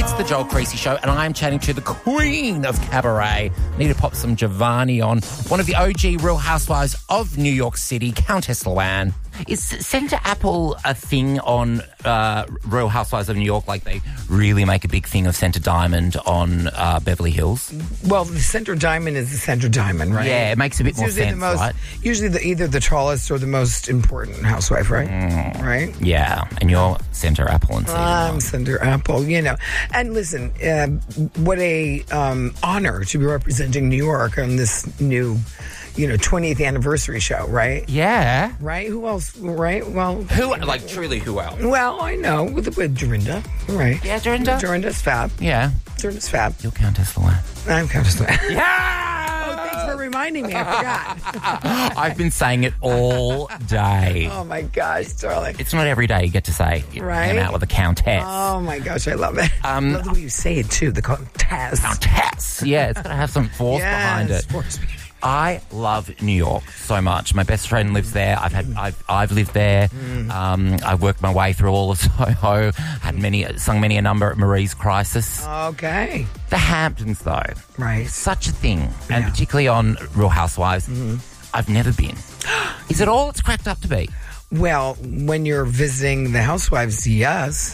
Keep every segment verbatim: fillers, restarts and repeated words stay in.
It's the Joel Creasy Show, and I am chatting to the queen of cabaret. I need to pop some Giovanni on. One of the O G Real Housewives of New York City, Countess Luann. Is Senator Apple a thing on uh, Real Housewives of New York? Like they really make a big thing of Senator Diamond on uh, Beverly Hills? Well, the center diamond is the center diamond, right? Yeah, it makes a bit it's more usually sense, the most, right? Usually the, either the tallest or the most important housewife, right? Mm. Right? Yeah, and you're Senator Apple and Cedar. I'm Senator Apple, you know. And listen, uh, what a um, honor to be representing New York on this new, you know, twentieth anniversary show, right? Yeah. Right? Who else? Right? Well, Who, like, truly who else? well, I know with, with Dorinda, right? Yeah, Dorinda. Dorinda's fab. Yeah. Dorinda's fab. You're Countess Luann. I'm Countess Luann. Yeah! Oh, thanks for reminding me. I forgot. I've been saying it all day. Oh my gosh, darling. It's not every day you get to say, Right? I'm out with a countess. Oh my gosh, I love it. Um, I love the way you say it too. The countess. Countess. Yeah, it's got to have some force Yes, behind it. force. I love New York so much. My best friend lives there. I've had, I've, I've lived there. Mm. Um, I've worked my way through all of Soho. Had many, sung many a number at Marie's Crisis. Okay. The Hamptons, though, Right. such a thing, and Yeah. Mm-hmm. particularly on Real Housewives. I've never been. Is it all it's cracked up to be? Well, when you're visiting the housewives, yes.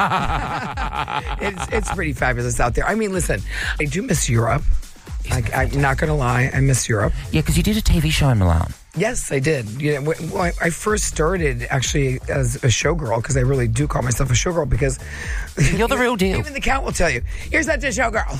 it's it's pretty fabulous out there. I mean, listen, I do miss Europe. I, I'm not going to lie. I miss Europe. Yeah, because you did a T V show in Milan. Yes, I did. You know, when when I first started actually as a showgirl, because I really do call myself a showgirl, because You're the real deal. Even the count will tell you, "You're such a showgirl."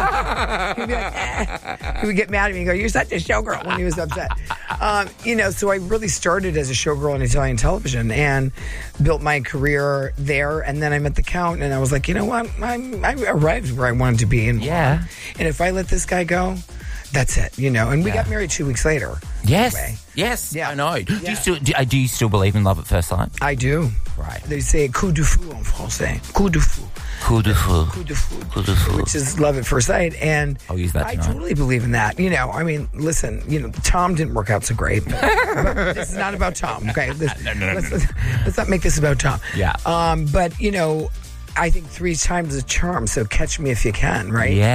He'd be like, eh. He would get mad at me and go, "You're such a showgirl," when he was upset. Um, you know, so I really started as a showgirl in Italian television and built my career there. And then I met the count, and I was like, you know what? I'm, I arrived where I wanted to be. And Yeah. And if I let this guy go, that's it. You know. And we Yeah. got married two weeks later. Yes. Anyway. Yes. Yeah. I know. Do Yeah. you still do, uh, do you still believe in love at first sight? I do. Right. They say coup de fou en français. Coup de fou. Coup de fou. Coup de fou. Coup de fou. Which is love at first sight. And I'll use that I tonight. totally believe in that. You know, I mean, listen, you know, Tom didn't work out so great. But, but this is not about Tom, okay? This, No, no, no, let's, no. let's not make this about Tom. Yeah. Um, but, you know, I think three times a charm, so catch me if you can, right? Mary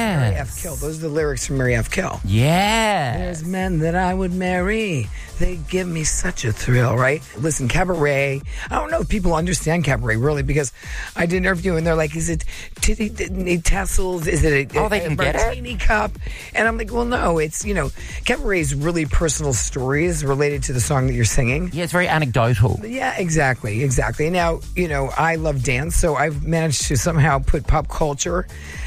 F. Yes. Kill. Those are the lyrics from Mary F. Kill. Yeah. There's men that I would marry. They give me such a thrill, right? Listen, cabaret. I don't know if people understand cabaret really, because I did an interview and they're like, "Is it titty titty tassels? Is it a, Oh, they a can get it? martini cup?" And I'm like, "Well, no. It's you know, cabaret is really personal stories related to the song that you're singing." Yeah, it's very anecdotal. Yeah, exactly, exactly. Now, you know, I love dance, so I've managed to somehow put pop culture,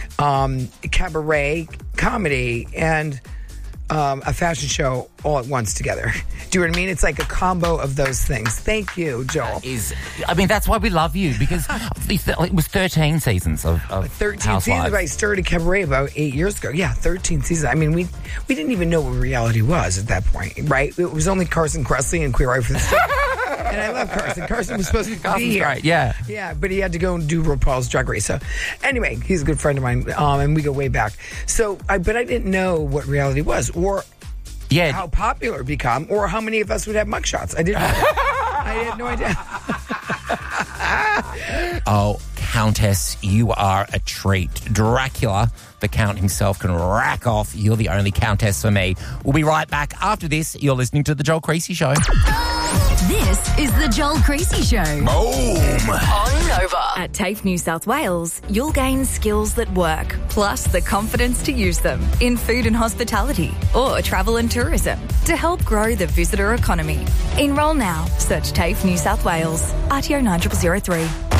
um, cabaret, comedy, and um, a fashion show all at once together. Do you know what I mean? It's like a combo of those things. Thank you, Joel. Is I mean that's why we love you, because it was thirteen seasons of, of thirteen Housewives. seasons. I started cabaret about eight years ago. Yeah, thirteen seasons. I mean, we we didn't even know what reality was at that point, right? It was only Carson Kressley and Queer Eye for the State. And I love Carson. Carson was supposed to Carson's be here. great, yeah. Yeah, but he had to go and do RuPaul's Drag Race. So anyway, he's a good friend of mine, um, and we go way back. So, I, but I didn't know what reality was, or Yeah. how popular it become, or how many of us would have mugshots. I didn't know. I had no idea. Oh, Countess, you are a treat. Dracula, the Count himself, can rack off. You're the only Countess for me. We'll be right back after this. You're listening to The Joel Creasy Show. This is the Joel Creasy Show. Boom! On Nova. At TAFE New South Wales, you'll gain skills that work, plus the confidence to use them in food and hospitality or travel and tourism to help grow the visitor economy. Enroll now. Search TAFE New South Wales. R T O nine zero zero three.